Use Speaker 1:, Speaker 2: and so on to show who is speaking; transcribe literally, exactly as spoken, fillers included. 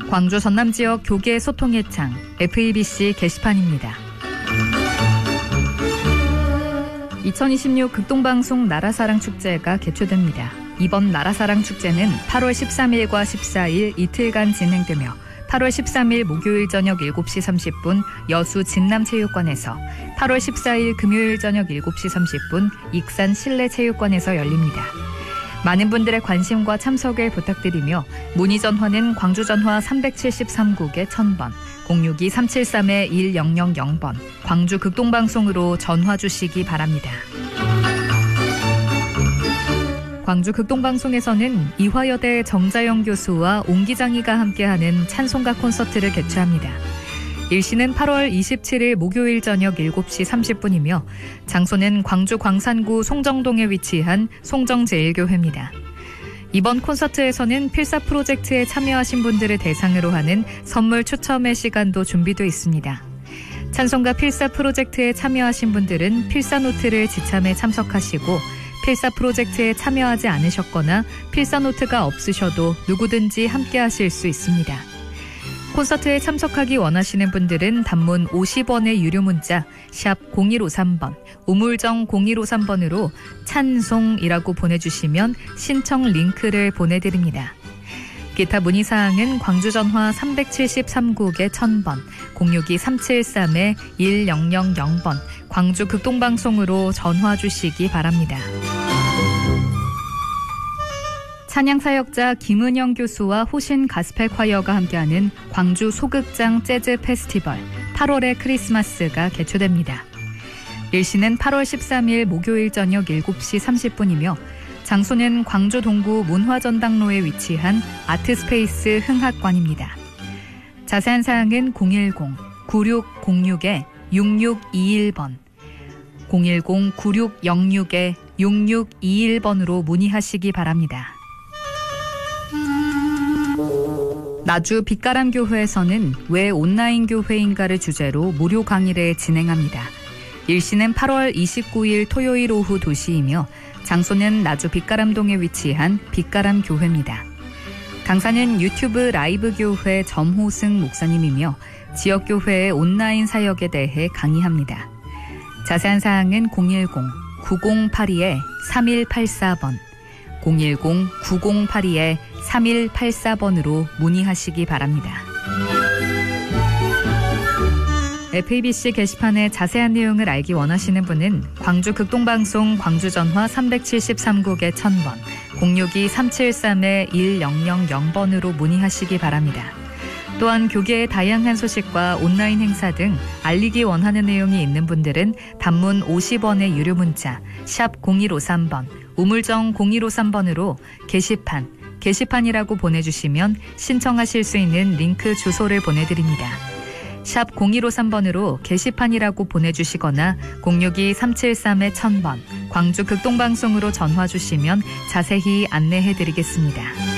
Speaker 1: 광주 전남 지역 교계 소통의 창 에프이비씨 게시판입니다. 이천이십육 극동방송 나라사랑 축제가 개최됩니다. 이번 나라사랑 축제는 팔월 십삼일과 십사일 이틀간 진행되며 팔월 십삼일 목요일 저녁 일곱 시 삼십 분 여수 진남체육관에서 팔월 십사일 금요일 저녁 일곱 시 삼십 분 익산 실내체육관에서 열립니다. 많은 분들의 관심과 참석을 부탁드리며 문의 전화는 광주전화 삼칠삼국에 천 번, 공육이 삼칠삼 일공공공 번, 광주 극동방송으로 전화 주시기 바랍니다. 광주 극동방송에서는 이화여대 정자영 교수와 옹기장이가 함께하는 찬송가 콘서트를 개최합니다. 일시는 팔월 이십칠일 목요일 저녁 일곱 시 삼십 분이며 장소는 광주 광산구 송정동에 위치한 송정제일교회입니다. 이번 콘서트에서는 필사 프로젝트에 참여하신 분들을 대상으로 하는 선물 추첨의 시간도 준비되어 있습니다. 찬송가 필사 프로젝트에 참여하신 분들은 필사 노트를 지참에 참석하시고 필사 프로젝트에 참여하지 않으셨거나 필사 노트가 없으셔도 누구든지 함께하실 수 있습니다. 콘서트에 참석하기 원하시는 분들은 단문 오십 원의 유료 문자 샵 공일오삼 번, 우물정 공일오삼 번으로 찬송이라고 보내주시면 신청 링크를 보내드립니다. 기타 문의사항은 광주전화 삼칠삼국에 천 번, 공육이 삼칠삼 일공공공 번, 광주 극동방송으로 전화 주시기 바랍니다. 찬양사역자 김은영 교수와 호신 가스펠 콰이어가 함께하는 광주 소극장 재즈 페스티벌 팔월의 크리스마스가 개최됩니다. 일시는 팔월 십삼일 목요일 저녁 일곱 시 삼십 분이며 장소는 광주 동구 문화전당로에 위치한 아트스페이스 흥학관입니다. 자세한 사항은 공일공 구육공육 육육이일 번, 공일공 구육영육 육육이일 번으로 문의하시기 바랍니다. 나주 빛가람교회에서는 왜 온라인 교회인가를 주제로 무료 강의를 진행합니다. 일시는 팔월 이십구일 토요일 오후 두 시이며 장소는 나주 빛가람동에 위치한 빛가람교회입니다. 강사는 유튜브 라이브 교회 점호승 목사님이며 지역교회의 온라인 사역에 대해 강의합니다. 자세한 사항은 공일공 구공팔이 삼일팔사 번, 공일공 구공팔이 삼일팔사 번으로 문의하시기 바랍니다. 에프이비씨 게시판의 자세한 내용을 알기 원하시는 분은 광주 극동방송 광주전화 삼칠삼국에 천 번, 공육이 삼칠삼 일공공공 번으로 문의하시기 바랍니다. 또한 교계의 다양한 소식과 온라인 행사 등 알리기 원하는 내용이 있는 분들은 단문 오십 원의 유료 문자 샵 공일오삼 번, 우물정 공일오삼 번으로 게시판, 게시판이라고 보내주시면 신청하실 수 있는 링크 주소를 보내드립니다. 샵 공일오삼 번으로 게시판이라고 보내주시거나 공육이 삼칠삼 천 번, 광주 극동방송으로 전화 주시면 자세히 안내해드리겠습니다.